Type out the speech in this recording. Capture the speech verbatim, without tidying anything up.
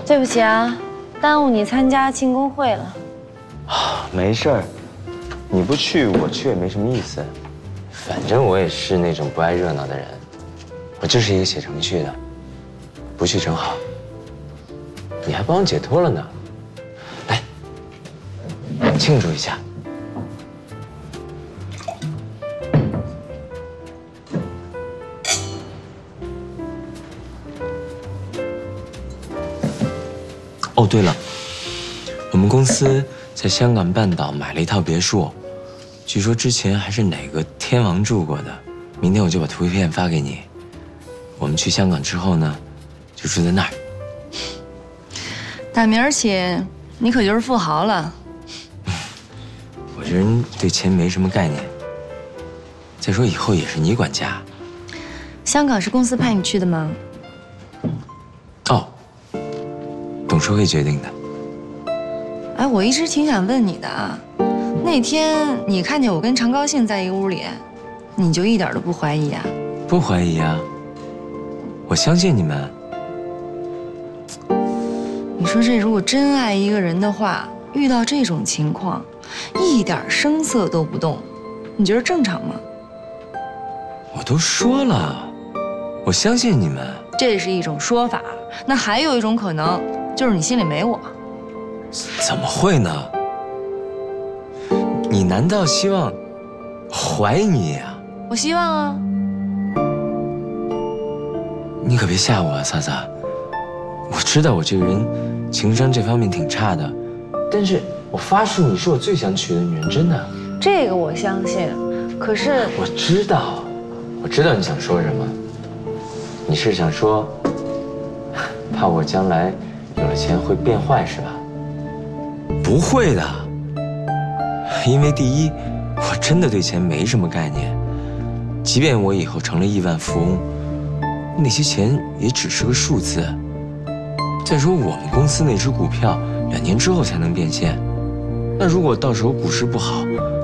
对不起啊，耽误你参加庆功会了。 啊，没事儿，你不去我去也没什么意思。反正我也是那种不爱热闹的人，我就是一个写程序的，不去正好。你还帮我解脱了呢，来，庆祝一下。 哦，对了，我们公司在香港半岛买了一套别墅，据说之前还是哪个天王住过的。明天我就把图片发给你。我们去香港之后呢，就住在那儿。 打明儿起，你可就是富豪了。 我这人对钱没什么概念。再说以后也是你管家。 香港是公司派你去的吗？ 哦。 董事会决定的。 哎，我一直挺想问你的啊，那天你看见我跟常高兴在一个屋里，你就一点都不怀疑啊？ 不怀疑啊，我相信你们。 你说这如果真爱一个人的话，遇到这种情况，一点声色都不动，你觉得正常吗？ 我都说了，我相信你们。 这是一种说法，那还有一种可能。 就是你心里没我， 怎么会呢？你难道希望怀你呀？ 我希望啊。 你可别吓我啊，萨萨。我知道我这个人情商这方面挺差的，但是我发誓你是我最想娶的女人，真的。 这个我相信，可是我知道，我知道你想说什么。你是想说，怕我将来。 有了钱会变坏是吧？不会的，因为第一，我真的对钱没什么概念。即便我以后成了亿万富翁，那些钱也只是个数字。再说我们公司那只股票，两年之后才能变现。那如果到时候股市不好，